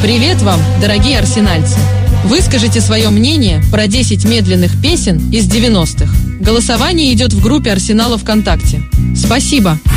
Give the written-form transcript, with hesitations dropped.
Привет вам, дорогие арсенальцы! Выскажите свое мнение про 10 медленных песен из 90-х. Голосование идет в группе Арсенала ВКонтакте. Спасибо!